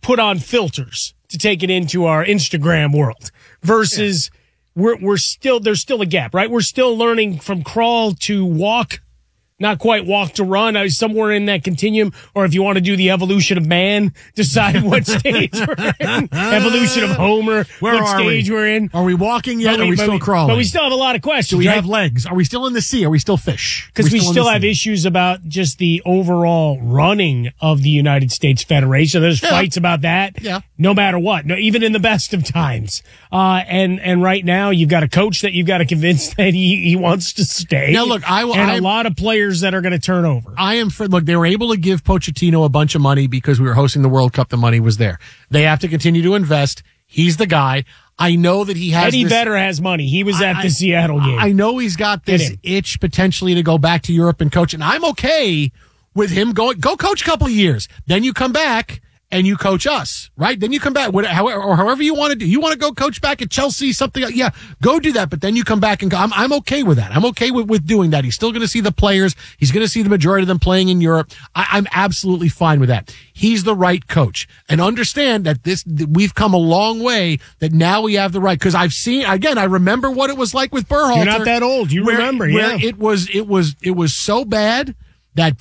put on filters to take it into our Instagram world versus there's still a gap, right? We're still learning from crawl to walk. Not quite walk to run, somewhere in that continuum. Or if you want to do the evolution of man, decide what stage we're in. Evolution of Homer, what stage we're in. Are we walking yet? Are we still crawling? But we still have a lot of questions. Do we have legs? Are we still in the sea? Are we still fish? Because we still have issues about just the overall running of the United States Federation. There's fights about that. Yeah. No matter what. No, even in the best of times. And right now you've got a coach that you've got to convince that he wants to stay. Now look, a lot of players that are going to turn over. Look, they were able to give Pochettino a bunch of money because we were hosting the World Cup. The money was there. They have to continue to invest. He's the guy. I know that he has. Eddie Vedder has money. He was at the Seattle game. I know he's got this itch potentially to go back to Europe and coach, and I'm okay with him going. Go coach a couple of years, then you come back and you coach us, right? Then you come back, however you want to do. You want to go coach back at Chelsea, something? Yeah, go do that. But then you come back and go. I'm okay with that. I'm okay with doing that. He's still going to see the players. He's going to see the majority of them playing in Europe. I'm absolutely fine with that. He's the right coach, and understand that we've come a long way. That now we have the right, because I've seen again. I remember what it was like with Berhalter. You're not that old. You remember? Where it was so bad. That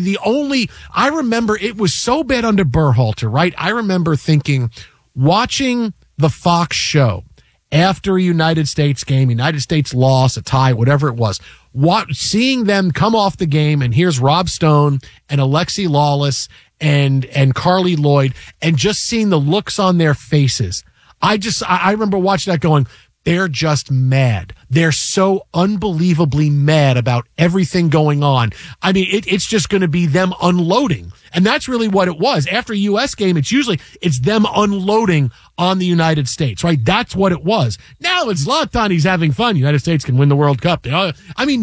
I remember it was so bad under Berhalter, right? I remember watching the Fox show after a United States game, United States loss, a tie, whatever it was, seeing them come off the game, and here's Rob Stone and Alexi Lawless and Carly Lloyd, and just seeing the looks on their faces. I remember watching that going, they're just mad. They're so unbelievably mad about everything going on. I mean, it's just going to be them unloading. And that's really what it was. After a U.S. game, it's them unloading on the United States, right? That's what it was. Now it's Zlatan. He's having fun. United States can win the World Cup. I mean,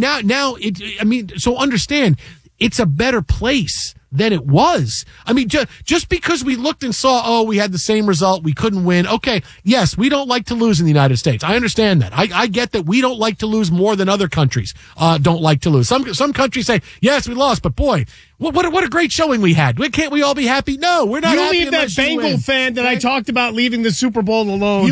so understand, it's a better place than it was. I mean, just because we looked and saw, we had the same result, we couldn't win. Okay, yes, we don't like to lose in the United States. I understand that. I get that we don't like to lose more than other countries don't like to lose. Some countries say, yes, we lost, but boy, what a great showing we had. Can't we all be happy? No, we're not happy. You leave that Bengal fan that I talked about leaving the Super Bowl alone.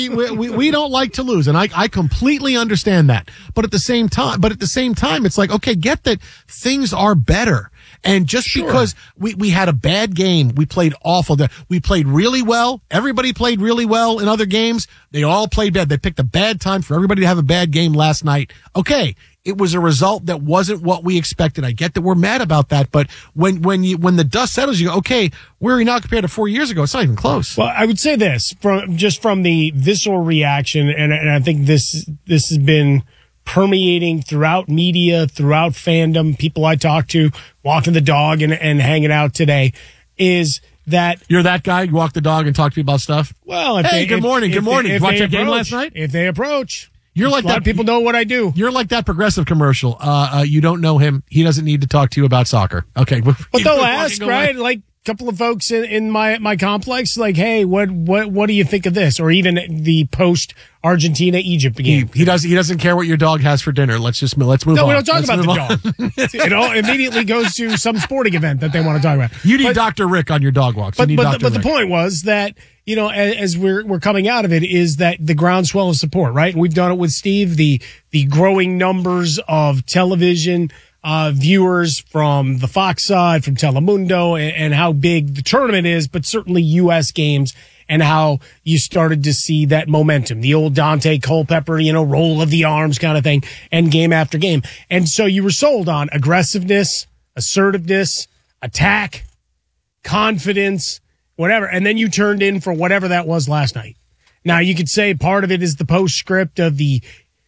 We don't like to lose, and I completely understand that. But at the same time, it's like, okay, get that things are better. And just because we had a bad game, we played awful. We played really well. Everybody played really well in other games. They all played bad. They picked a bad time for everybody to have a bad game last night. Okay. It was a result that wasn't what we expected. I get that we're mad about that, but when the dust settles, you go, okay, where are we now compared to 4 years ago? It's not even close. Well, I would say this from the visceral reaction, and I think this has been permeating throughout media, throughout fandom, people I talk to, walking the dog and hanging out today, is that you're that guy. You walk the dog and talk to people about stuff. Well, good morning. Watch that game last night. If they approach. You're like a lot of people know what I do. You're like that Progressive commercial. You don't know him. He doesn't need to talk to you about soccer. Okay. But they'll ask, right? Like a couple of folks in my complex, like, hey, what do you think of this? Or even the post Argentina-Egypt game. He doesn't care what your dog has for dinner. Let's move on. No, we don't talk about the dog. It all immediately goes to some sporting event that they want to talk about. You need Dr. Rick on your dog walks. But the point was that, as we're coming out of it, is that the groundswell of support, right? And we've done it with Steve, the growing numbers of television viewers from the Fox side, from Telemundo, and how big the tournament is, but certainly U.S. games, and how you started to see that momentum, the old Dante Culpepper, roll of the arms kind of thing, and game after game. And so you were sold on aggressiveness, assertiveness, attack, confidence, whatever. And then you turned in for whatever that was last night. Now, you could say part of it is the postscript of the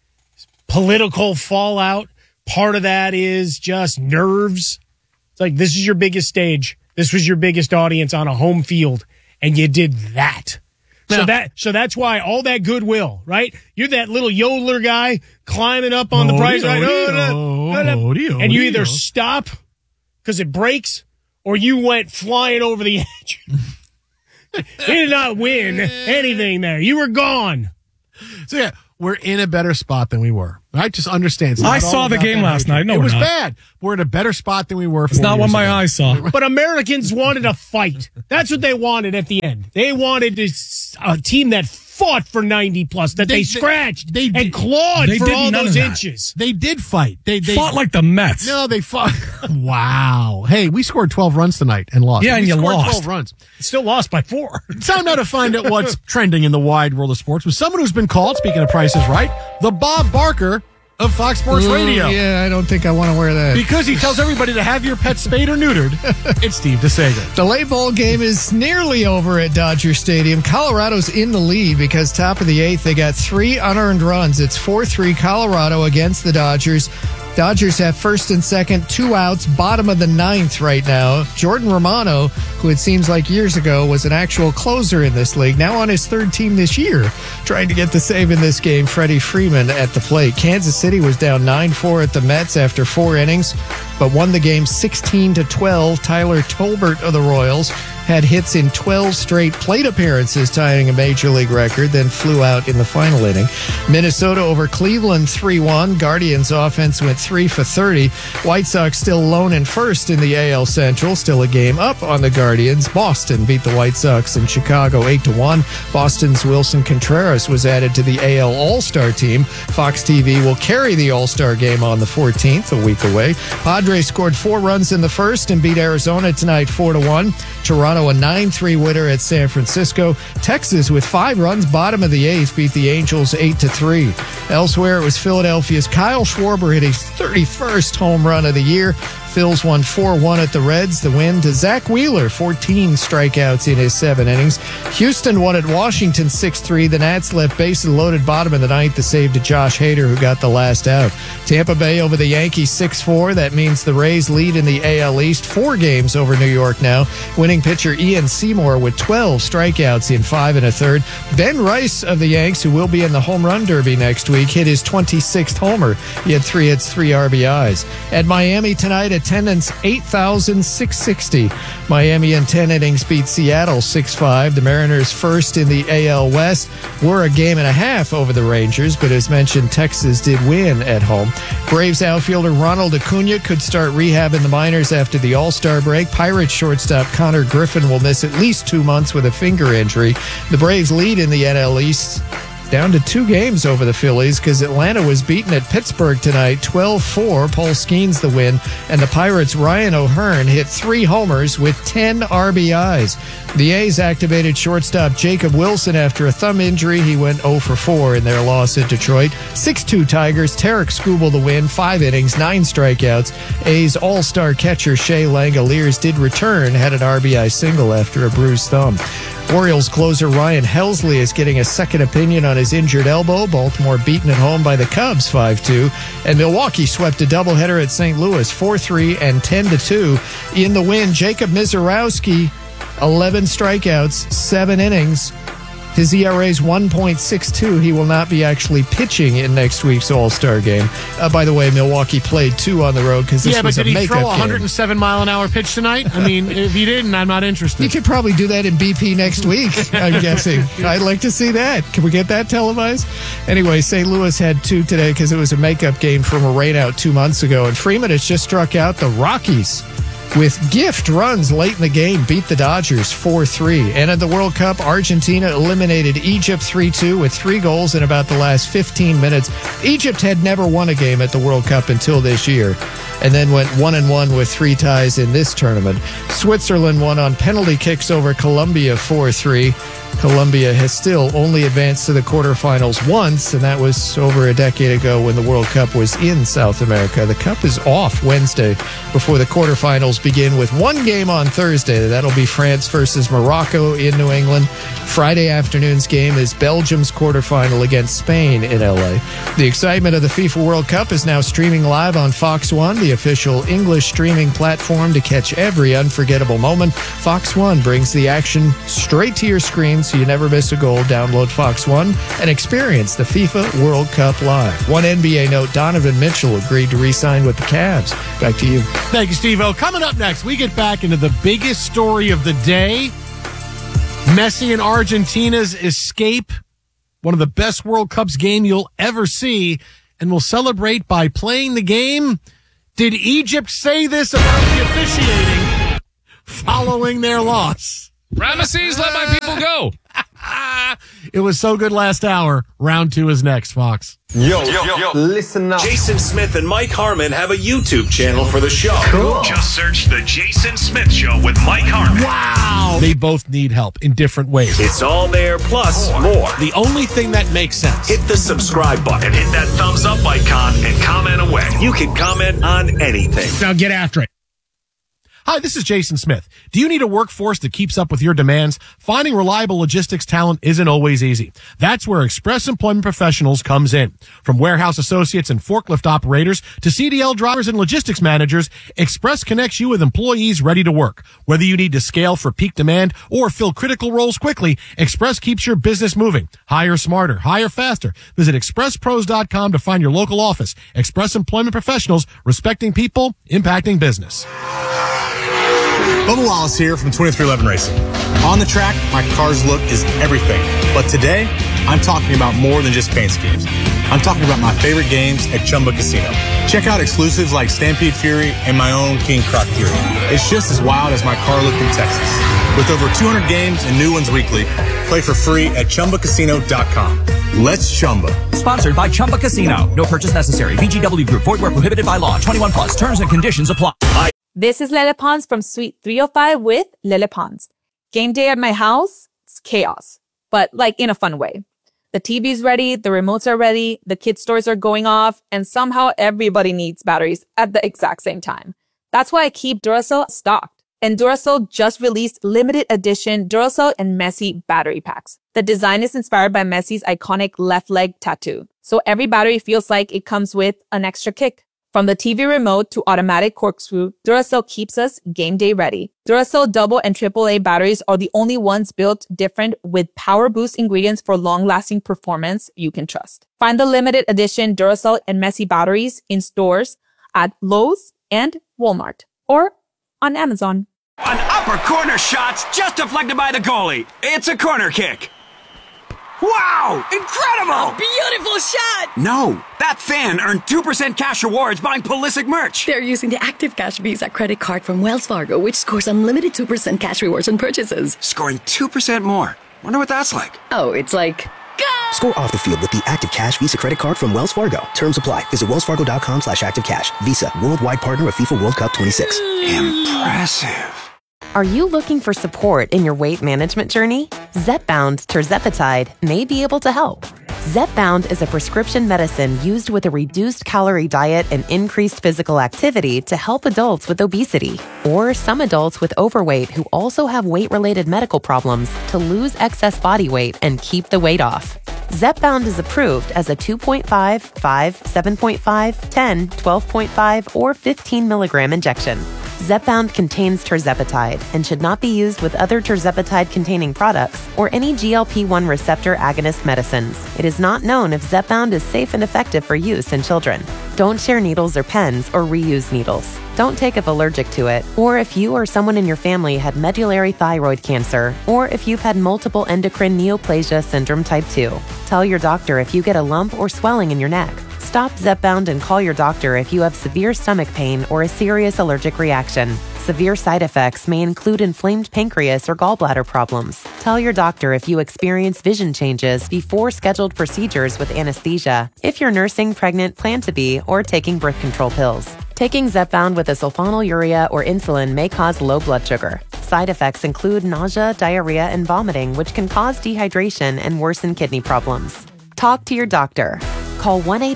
political fallout. Part of that is just nerves. It's like, this is your biggest stage. This was your biggest audience on a home field, and you did that. Now, so that's why all that goodwill, right? You're that little yodeler guy climbing up on the price, right? And you either stop because it breaks, or you went flying over the edge. You did not win anything there. You were gone. So yeah, we're in a better spot than we were. Right? Just understand. I saw the game last night. No, it was not. bad. We're in a better spot than we were. It's not what my eyes saw. But Americans wanted a fight. That's what they wanted at the end. They wanted a team that fought for 90 plus, that they scratched and clawed for all those inches. They did fight. They fought like the Mets. No, they fought. Wow. Hey, we scored 12 runs tonight and lost. Yeah, and you lost. 12 runs. Still lost by 4. Time now to find out what's trending in the wide world of sports with someone who's been called, speaking of Price is Right, the Bob Barker of Fox Sports Radio. Yeah, I don't think I want to wear that. Because he tells everybody to have your pet spayed or neutered. It's Steve DeSager. The late ball game is nearly over at Dodger Stadium. Colorado's in the lead because top of the 8th, they got 3 unearned runs. It's 4-3 Colorado against the Dodgers. Dodgers have first and second, 2 outs, bottom of the 9th right now. Jordan Romano, who it seems like years ago was an actual closer in this league, now on his 3rd team this year, trying to get the save in this game. Freddie Freeman at the plate. Kansas City was down 9-4 at the Mets after 4 innings, but won the game 16-12. Tyler Tolbert of the Royals had hits in 12 straight plate appearances, tying a major league record, then flew out in the final inning. Minnesota over Cleveland 3-1. Guardians offense went 3 for 30. White Sox still lone in first in the AL Central, still a game up on the Guardians. Boston beat the White Sox in Chicago 8-1. Boston's Wilson Contreras was added to the AL All-Star team. Fox TV will carry the All-Star game on the 14th, a week away. Padres scored 4 runs in the first and beat Arizona tonight 4-1. Toronto a 9-3 winner at San Francisco. Texas with 5 runs, bottom of the 8th, beat the Angels 8-3. Elsewhere, it was Philadelphia's Kyle Schwarber hit his 31st home run of the year. Phils won 4-1 at the Reds. The win to Zach Wheeler, 14 strikeouts in his 7 innings. Houston won at Washington 6-3. The Nats left bases loaded bottom of the 9th to save to Josh Hader, who got the last out. Tampa Bay over the Yankees 6-4. That means the Rays lead in the AL East, 4 games over New York now. Winning pitcher Ian Seymour with 12 strikeouts in 5 1/3. Ben Rice of the Yanks, who will be in the home run derby next week, hit his 26th homer. He had 3 hits, 3 RBIs. At Miami tonight, attendance 8,660. Miami in 10 innings beat Seattle 6-5. The Mariners first in the AL West were a game and a half over the Rangers, but as mentioned, Texas did win at home. Braves outfielder Ronald Acuna could start rehab in the minors after the All-Star break. Pirates shortstop Connor Griffin will miss at least 2 months with a finger injury. The Braves lead in the NL East, down to 2 games over the Phillies because Atlanta was beaten at Pittsburgh tonight 12-4. Paul Skeens the win, and the Pirates' Ryan O'Hearn hit 3 homers with 10 RBIs. The A's activated shortstop Jacob Wilson after a thumb injury. He went 0 for 4 in their loss at Detroit. 6-2 Tigers. Tarek Skubal the win, 5 innings, 9 strikeouts. A's all-star catcher Shea Langoliers did return, had an RBI single after a bruised thumb. Orioles closer Ryan Helsley is getting a second opinion on his injured elbow. Baltimore beaten at home by the Cubs 5-2. And Milwaukee swept a doubleheader at St. Louis 4-3 and 10-2. In the win, Jacob Mizorowski, 11 strikeouts, 7 innings. His ERA is 1.62. He will not be actually pitching in next week's All-Star game. By the way, Milwaukee played 2 on the road because this was a makeup game. Yeah, but did he throw a 107-mile-an-hour pitch tonight? I mean, if he didn't, I'm not interested. You could probably do that in BP next week, I'm guessing. I'd like to see that. Can we get that televised? Anyway, St. Louis had 2 today because it was a makeup game from a rainout 2 months ago. And Freeman has just struck out the Rockies with gift runs late in the game, beat the Dodgers 4-3. And in the World Cup, Argentina eliminated Egypt 3-2 with 3 goals in about the last 15 minutes. Egypt had never won a game at the World Cup until this year, and then went 1-1 with 3 ties in this tournament. Switzerland won on penalty kicks over Colombia 4-3. Colombia has still only advanced to the quarterfinals once, and that was over a decade ago when the World Cup was in South America. The Cup is off Wednesday before the quarterfinals begin with 1 game on Thursday. That'll be France versus Morocco in New England. Friday afternoon's game is Belgium's quarterfinal against Spain in LA. The excitement of the FIFA World Cup is now streaming live on Fox One, the official English streaming platform to catch every unforgettable moment. Fox One brings the action straight to your screen so you never miss a goal. Download Fox One and experience the FIFA World Cup live. One NBA note, Donovan Mitchell agreed to re-sign with the Cavs. Back to you. Thank you, Steve-O. Coming up next, we get back into the biggest story of the day. Messi and Argentina's escape one of the best World Cups game you'll ever see, and we'll celebrate by playing the game. Did Egypt say this about the officiating following their loss? Ramesses, let my people go. It was so good last hour. Round 2 is next, Fox. Yo, listen up. Jason Smith and Mike Harmon have a YouTube channel for the show. Cool. Just search The Jason Smith Show with Mike Harmon. Wow. They both need help in different ways. It's all there, plus more. The only thing that makes sense. Hit the subscribe button and hit that thumbs up icon and comment away. You can comment on anything. Now get after it. Hi, this is Jason Smith. Do you need a workforce that keeps up with your demands? Finding reliable logistics talent isn't always easy. That's where Express Employment Professionals comes in. From warehouse associates and forklift operators to CDL drivers and logistics managers, Express connects you with employees ready to work. Whether you need to scale for peak demand or fill critical roles quickly, Express keeps your business moving. Hire smarter, hire faster. Visit expresspros.com to find your local office. Express Employment Professionals, respecting people, impacting business. Bubba Wallace here from 2311 Racing. On the track, my car's look is everything. But today, I'm talking about more than just paint schemes. I'm talking about my favorite games at Chumba Casino. Check out exclusives like Stampede Fury and my own King Croc Fury. It's just as wild as my car look in Texas. With over 200 games and new ones weekly, play for free at ChumbaCasino.com. Let's Chumba. Sponsored by Chumba Casino. No purchase necessary. VGW Group. Void where prohibited by law. 21 plus. Terms and conditions apply. This is Lele Pons from Suite 305 with Lele Pons. Game day at my house, it's chaos, but like in a fun way. The TV's ready, the remotes are ready, the kids' toys are going off, and somehow everybody needs batteries at the exact same time. That's why I keep Duracell stocked. And Duracell just released limited edition Duracell and Messi battery packs. The design is inspired by Messi's iconic left leg tattoo, so every battery feels like it comes with an extra kick. From the TV remote to automatic corkscrew, Duracell keeps us game day ready. Duracell double and AAA batteries are the only ones built different with power boost ingredients for long-lasting performance you can trust. Find the limited edition Duracell and Messi batteries in stores at Lowe's and Walmart or on Amazon. An upper corner shot's just deflected by the goalie. It's a corner kick. Wow! Incredible! Beautiful shot! No, that fan earned 2% cash rewards buying Pulisic merch. They're using the Active Cash Visa credit card from Wells Fargo, which scores unlimited 2% cash rewards on purchases. Scoring 2% more. Wonder what that's like. Oh, it's like... Go! Score off the field with the Active Cash Visa credit card from Wells Fargo. Terms apply. Visit wellsfargo.com/activecash. Visa, worldwide partner of FIFA World Cup 26. Impressive. Are you looking for support in your weight management journey? Zepbound tirzepatide may be able to help. Zepbound is a prescription medicine used with a reduced calorie diet and increased physical activity to help adults with obesity or some adults with overweight who also have weight-related medical problems to lose excess body weight and keep the weight off. Zepbound is approved as a 2.5, 5, 7.5, 10, 12.5, or 15 milligram injection. Zepbound contains tirzepatide and should not be used with other tirzepatide-containing products or any GLP-1 receptor agonist medicines. It is not known if Zepbound is safe and effective for use in children. Don't share needles or pens or reuse needles. Don't take if allergic to it, or if you or someone in your family had medullary thyroid cancer, or if you've had multiple endocrine neoplasia syndrome type 2. Tell your doctor if you get a lump or swelling in your neck. Stop Zepbound and call your doctor if you have severe stomach pain or a serious allergic reaction. Severe side effects may include inflamed pancreas or gallbladder problems. Tell your doctor if you experience vision changes before scheduled procedures with anesthesia, if you're nursing, pregnant, plan to be, or taking birth control pills. Taking Zepbound with a sulfonylurea or insulin may cause low blood sugar. Side effects include nausea, diarrhea, and vomiting, which can cause dehydration and worsen kidney problems. Talk to your doctor. Call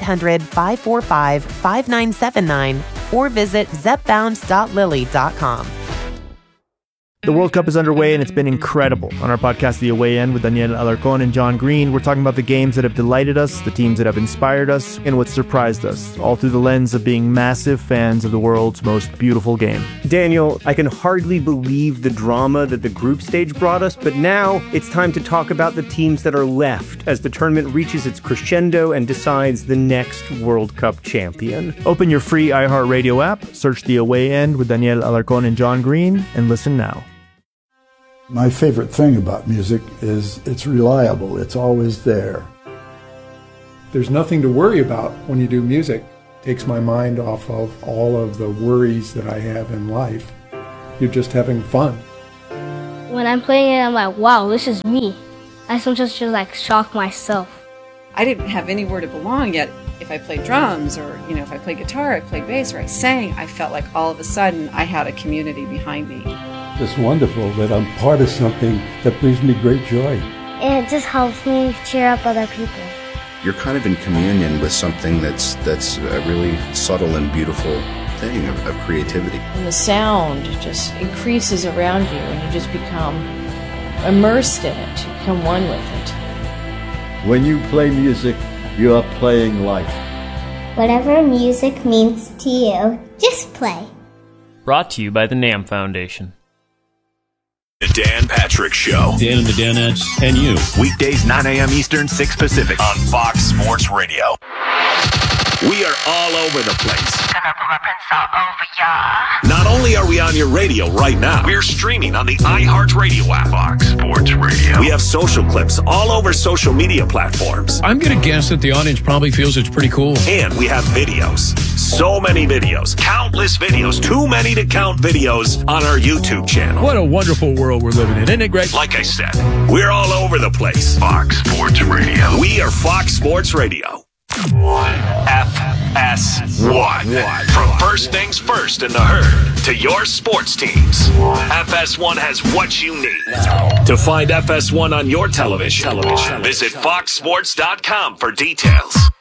1-800-545-5979 or visit zepbound.lily.com. The World Cup is underway and it's been incredible. On our podcast, The Away End, with Daniel Alarcón and John Green, we're talking about the games that have delighted us, the teams that have inspired us, and what surprised us, all through the lens of being massive fans of the world's most beautiful game. Daniel, I can hardly believe the drama that the group stage brought us, but now it's time to talk about the teams that are left as the tournament reaches its crescendo and decides the next World Cup champion. Open your free iHeartRadio app, search The Away End with Daniel Alarcón and John Green, and listen now. My favorite thing about music is it's reliable. It's always there. There's nothing to worry about when you do music. It takes my mind off of all of the worries that I have in life. You're just having fun. When I'm playing it, I'm like, wow, this is me. I sometimes just like shock myself. I didn't have anywhere to belong yet. If I played drums or, if I played guitar, I played bass, or I sang, I felt like all of a sudden I had a community behind me. It's wonderful that I'm part of something that brings me great joy. It just helps me cheer up other people. You're kind of in communion with something that's a really subtle and beautiful thing of creativity. And the sound just increases around you and you just become immersed in it. You become one with it. When you play music, you are playing life. Whatever music means to you, just play. Brought to you by the NAM Foundation. The Dan Patrick Show. Dan and the Danettes and you. Weekdays 9 a.m. Eastern, 6 Pacific on Fox Sports Radio. We are all over the place. Not only are we on your radio right now, we're streaming on the iHeartRadio app. Fox Sports Radio. We have social clips all over social media platforms. I'm going to guess that the audience probably feels it's pretty cool. And we have videos. So many videos. Countless videos. Too many to count videos on our YouTube channel. What a wonderful world we're living in. Isn't it great? Like I said, we're all over the place. Fox Sports Radio. We are Fox Sports Radio. FS1. From first things first in the herd to your sports teams, FS1 has what you need. To find FS1 on your television, visit foxsports.com for details.